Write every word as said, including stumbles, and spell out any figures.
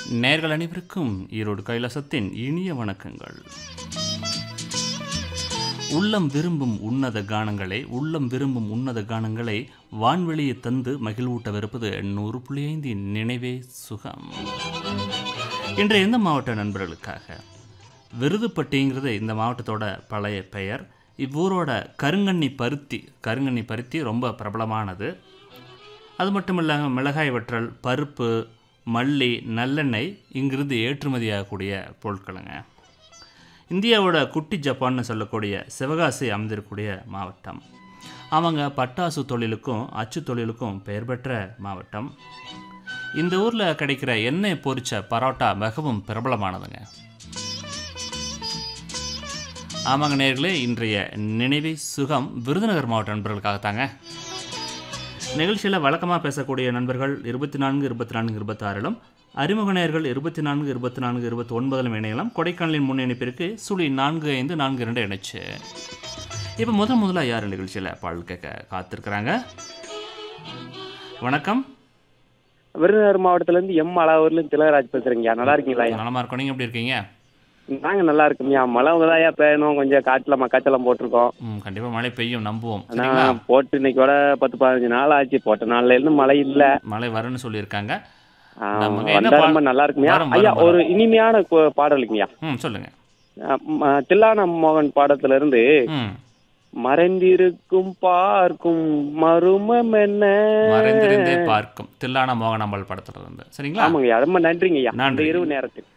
நேயர்கள் அனைவருக்கும் ஈரோடு கைலாசத்தின் இனிய வணக்கங்கள். உள்ளம் விரும்பும் உன்னத கானங்களை உள்ளம் விரும்பும் உன்னத கானங்களை வான்வெளியை தந்து மகிழ்வூட்டவிருப்பது நூறு புள்ளி ஐந்து நினைவே சுகம். இன்றைய எந்த மாவட்ட நண்பர்களுக்காக? விருதுப்பட்டிங்கிறது இந்த மாவட்டத்தோட பழைய பெயர். இவ்வூரோட கருங்கண்ணி பருத்தி கருங்கண்ணி பருத்தி ரொம்ப பிரபலமானது. அது மட்டும் இல்லாமல் மிளகாய் வற்றல், பருப்பு, மல்லி, நல்லெண்ணெய் இங்கிருந்து ஏற்றுமதியாகக்கூடிய பொருட்களுங்க. இந்தியாவோட குட்டி ஜப்பான்னு சொல்லக்கூடிய சிவகாசி அமைந்திருக்கக்கூடிய மாவட்டம். அவங்க பட்டாசு தொழிலுக்கும் அச்சு தொழிலுக்கும் பெயர் பெற்ற மாவட்டம். இந்த ஊரில் கிடைக்கிற எண்ணெய் பொரிச்ச பரோட்டா மிகவும் பிரபலமானதுங்க. ஆமாங்க நேயர்களே, இன்றைய நினைவே சுகம் விருதுநகர் மாவட்ட நண்பர்களுக்காகத்தாங்க. நிகழ்ச்சியில் வழக்கமாக பேசக்கூடிய நண்பர்கள் இருபத்தி நான்கு இருபத்தி நான்கு இருபத்தாறிலும், அறிமுக நேயர்கள் இருபத்தி நான்கு இருபத்தி நான்கு இருபத்தி ஒன்பதிலும் இணையலாம். கொடைக்கானலின் முன் இணைப்பிற்கு சுழி நான்கு ஐந்து நான்கு இரண்டு இணைச்சு. இப்போ முதல் முதலாக யார் நிகழ்ச்சியில் பாடல் கேட்க காத்திருக்கிறாங்க? வணக்கம். விருதுநகர் மாவட்டத்திலேருந்து எம் அலாவூர்லேருந்து திலகராஜ் பேசுகிறேங்க. நல்லா இருக்கீங்களா? நலமா இருக்கோம். நீங்கள் எப்படி இருக்கீங்க? நாங்கள் நல்லா இருக்கோம்யா. மழை உதாயா பெய்யணும், கொஞ்சம் காட்டில் மக்காச்சலம் போட்டிருக்கோம். ம் கண்டிப்பாக மழை பெய்யும், நம்புவோம். ஆனால் போட்டு இன்னைக்கு கூட பத்து பதினஞ்சு நாள் ஆச்சு. போட்ட நாள்ல இருந்து மழை இல்லை. மழை வரும்னு சொல்லியிருக்காங்க. வந்தா ரொம்ப நல்லா இருக்குமியா. ஐயா, ஒரு இனிமையான கு- பாடலுக்குங்கய்யா. ம் சொல்லுங்க. ம- தில்லானா மோகன் பாடத்துல இருந்து ம் மறைந்திருக்கும் பார்க்கும் மருமம் என்ன. மறைந்திருந்தே பார்க்கும் தில்லானா மோகனாம்பாள் படத்துல இருந்து. சரிங்களா? ஆமாங்கய்யா, ரொம்ப நன்றிங்கய்யா. நன்றி. இந்த இரவு நேரத்துக்கு